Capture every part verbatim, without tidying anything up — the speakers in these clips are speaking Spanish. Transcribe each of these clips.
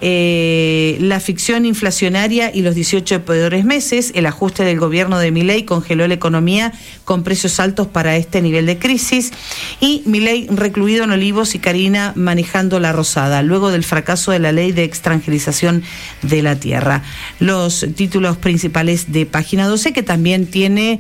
eh, la ficción inflacionaria y los dieciocho peores meses, el ajuste del gobierno de Milei congeló la economía con precios altos para este nivel de crisis, y Milei recluido en Olivos y Karina manejando la rosada, luego del fracaso de la ley de extranjerización de la tierra. Los títulos principales de Página doce, que también tiene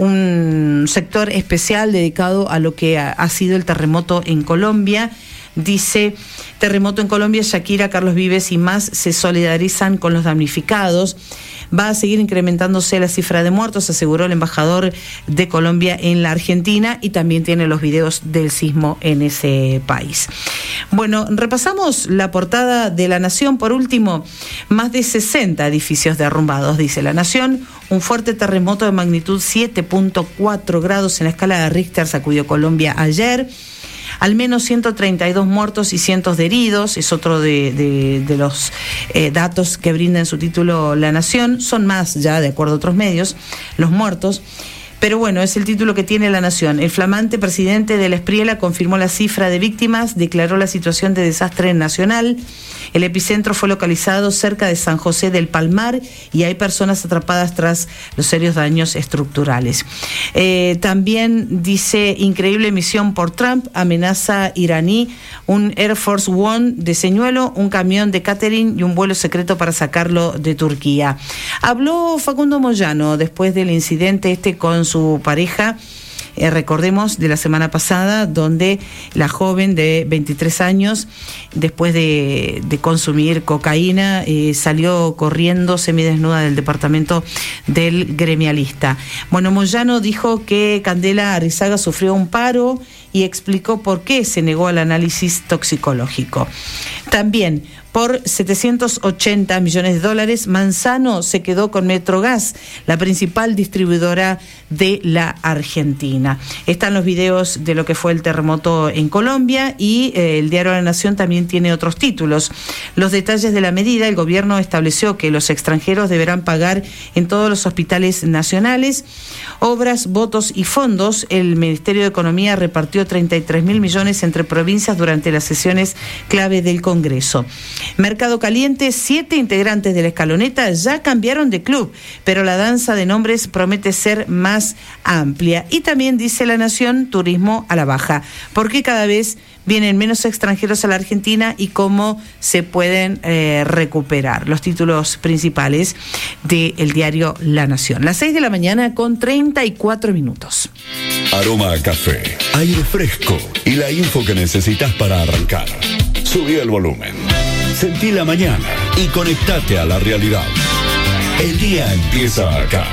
un sector especial dedicado a lo que ha, ha sido el terremoto en Colombia. Dice: terremoto en Colombia, Shakira, Carlos Vives y más se solidarizan con los damnificados. Va a seguir incrementándose la cifra de muertos, aseguró el embajador de Colombia en la Argentina, y también tiene los videos del sismo en ese país. Bueno, repasamos la portada de La Nación. Por último, más de sesenta edificios derrumbados, dice La Nación. Un fuerte terremoto de magnitud siete punto cuatro grados en la escala de Richter sacudió Colombia ayer. Al menos ciento treinta y dos muertos y cientos de heridos, es otro de, de, de los eh, datos que brinda en su título La Nación. Son más ya, de acuerdo a otros medios, los muertos. Pero bueno, es el título que tiene La Nación. El flamante presidente de la Espriela confirmó la cifra de víctimas, declaró la situación de desastre nacional. El epicentro fue localizado cerca de San José del Palmar y hay personas atrapadas tras los serios daños estructurales. Eh, también dice: increíble misión por Trump, amenaza iraní, un Air Force One de señuelo, un camión de catering y un vuelo secreto para sacarlo de Turquía. Habló Facundo Moyano después del incidente este con su pareja. Eh, recordemos de la semana pasada, donde la joven de veintitrés años, después de, de consumir cocaína, eh, salió corriendo semidesnuda del departamento del gremialista. Bueno, Moyano dijo que Candela Arrizaga sufrió un paro y explicó por qué se negó al análisis toxicológico. También, por setecientos ochenta millones de dólares, Manzano se quedó con Metrogas, la principal distribuidora de la Argentina. Están los videos de lo que fue el terremoto en Colombia, y eh, el diario La Nación también tiene otros títulos. Los detalles de la medida: el gobierno estableció que los extranjeros deberán pagar en todos los hospitales nacionales. Obras, votos y fondos. El Ministerio de Economía repartió treinta y tres mil millones entre provincias durante las sesiones clave del Congreso. Mercado Caliente: siete integrantes de la escaloneta ya cambiaron de club, pero la danza de nombres promete ser más amplia. Y también dice La Nación: turismo a la baja, porque cada vez vienen menos extranjeros a la Argentina y cómo se pueden eh, recuperar. Los títulos principales del diario La Nación. Las seis de la mañana con treinta y cuatro minutos. Aroma a café, aire fresco y la info que necesitas para arrancar. Subí el volumen, sentí la mañana y conectate a la realidad. El día empieza acá.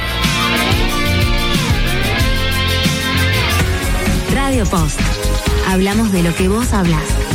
Radio Post. Hablamos de lo que vos hablás.